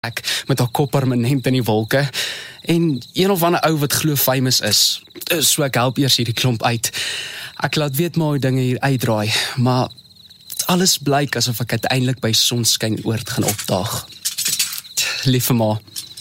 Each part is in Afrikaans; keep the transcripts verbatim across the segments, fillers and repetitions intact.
ek met haar kop permanent in die wolke en een of ander ou wat glo famous is. So ek help eers hierdie klomp uit. Ek laat weet maar hoe dinge hier uitdraai, maar alles blyk asof ek uiteindelik by sonskyn oord gaan opdaag. Liewe ma.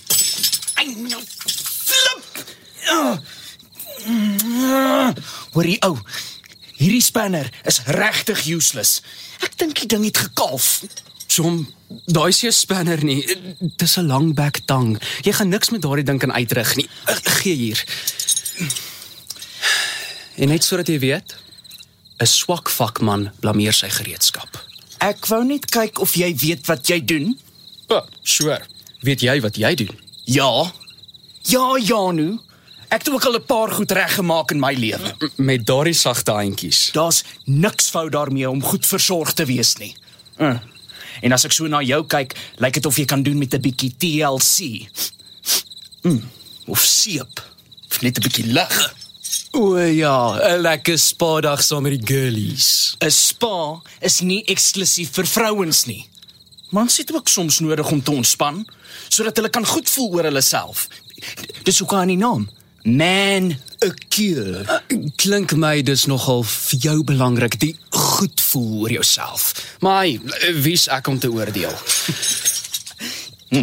Hoorie ou, hierdie spanner is regtig useless. Ek dink die ding het gekalf. Jom, daai is jou spanner nie. Dis 'n langbek tang. Jy gaan niks met daardie ding kan uitrig nie. Gee hier. En net sodat jy weet, 'n swak vakman blameer sy gereedskap. Ek wou net kyk of jy weet wat jy doen. Oh, sure. Weet jy wat jy doen? Ja. Ja, Janu. Ek het ook al 'n paar goed reggemaak in my lewe. Met daardie sagte handjies. Daar's niks fout daarmee om goed versorg te wees nie. Uh. En as ek so na jou kyk, lyk dit of jy kan doen met 'n bietjie T L C. Mm. Of seep. Of net 'n bietjie lig. O ja, 'n lekker spa-dag saam met die girlies. 'n Spa is nie eksklusief vir vrouens nie. Mans het ook soms nodig om te ontspan, sodat hulle kan goed voel oor hulle self. Dis hoe kan die naam? Man a cure. Uh, klink my dis nogal vir jou belangrik, die goed voel oor jouself. Maar hy, wie's ek om te oordeel? hm.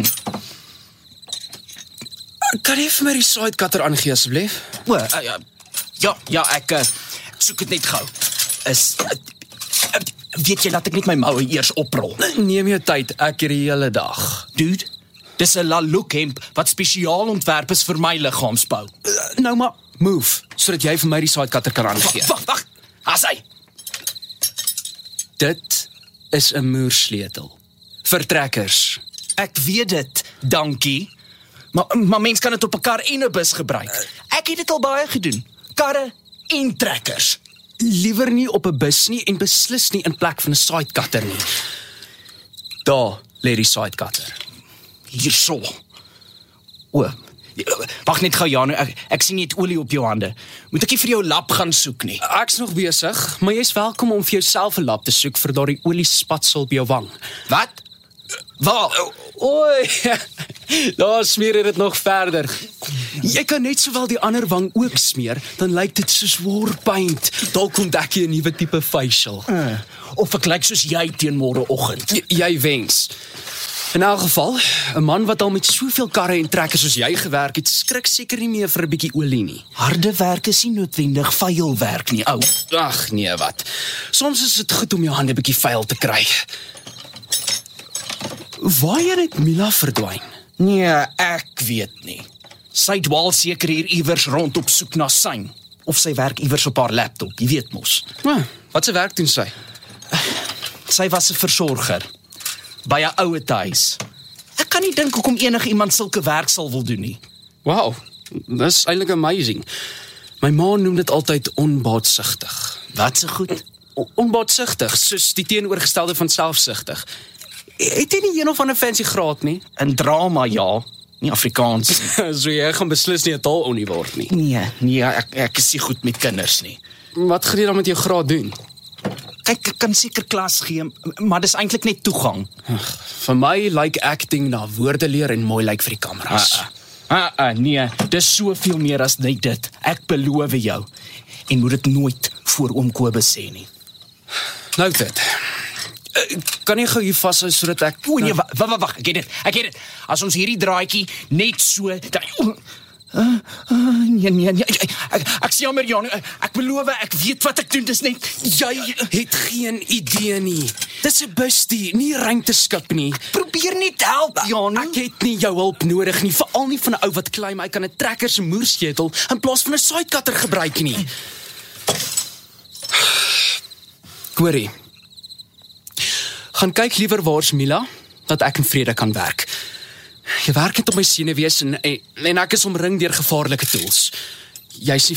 Kan jy vir my die sidecutter aangee asseblief? O, uh, ja, ja, ja, ek, uh, ek soek dit net gou. Is uh, uh, weet jy dat ek net my moue eers oprol? Neem jou tyd, ek hier die hele dag. Dude, dis 'n Lalouk hemp wat spesiaal ontwerp is vir my liggaamsbou. Uh, nou maar, move, sodat jy vir my die sidecutter kan aangee. Wag, wag, as hy. Dit is 'n moersleutel. Vir trekkers. Ek weet dit, dankie. Maar, maar mens kan dit op 'n kar en 'n bus gebruik. Ek het dit al baie gedoen. Karre en trekkers. Liewer nie op 'n bus nie en beslis nie in plek van 'n sidecutter nie. Daar lê die sidecutter. Hierso. O, wag net gou Janu, ek, ek sien jy het olie op jou hande. Moet ek nie vir jou lap gaan soek nie? Ek's nog besig, maar jy's welkom om vir jouself 'n lap te soek vir daardie oliespatsel op jou wang. Wat? Waar? Oei, daar smeer jy dit nog verder. Jy kan net sowel die ander wang ook smeer, dan lyk dit soos war paint. Dalk ontdek jy 'n nuwe tipe facial. Uh, of ek lyk soos jy teen môreoggend. J- jy wens. In elk geval, 'n man wat al met soveel karre en trekkers soos jy gewerk het, skrik seker nie meer vir 'n bietjie olie nie. Harde werk is nie noodwendig vuil werk nie, ou. Ag nee, wat. Soms is dit goed om jou hande bietjie vuil te kry. Waar het Mila verdwyn? Nee, ek weet nie. Sy dwaal seker hier iewers rond op soek na syn. Of sy werk iewers op haar laptop, jy weet mos. Ah, wat se werk doen sy? Sy was 'n versorger by 'n ouete huis. Ek kan nie dink hoekom enige iemand sulke werk sal wil doen nie. Wow, dis eintlik amazing. My ma noem dit altyd onbaatsugtig. Wat se goed? O- Onbaatsugtig, soos die teenoorgestelde van selfsugtig. Het jy nie een of ander fancy graad nie? In drama, ja. Nie Afrikaans. So jy gaan beslis nie 'n taalunie word nie. Nee, nee, ek, ek is nie goed met kinders nie. Wat gaan jy dan met jou graad doen? Kyk, ek kan seker klas gee, maar dis eintlik net toegang. Ach, vir my lyk acting na woorde leer en mooi lyk vir die kameras. Ah, ah, ah, nee, dis soveel meer as net dit. Ek beloof jou. En moet dit nooit voor oom Kobus sê nie. Nou dit. Uh, kan jy gou hier vashou sodat ek... O nee, wag, wag, wag, ek het dit. Ek het dit. As ons hierdie draaitjie net so dan uh, uh, nee, nee, nee. Ek, ek, ek sê jammer Jan, ek, ek beloof ek weet wat ek doen. Dis net jy het geen idee nie. Dis 'n bustie, nie 'n ruimteskip nie. probeer net help, Jan. Ek het nie jou hulp nodig nie, veral nie van 'n ou wat claim hy kan 'n trekker se moersleutel in plaas van 'n sidecutter gebruik nie. Corey. Gaan kyk liewer waar's Mila, dat ek in vrede kan werk. Jy werk net op my senuwees en, en, en ek is omring deur gevaarlike tools. Jy's nie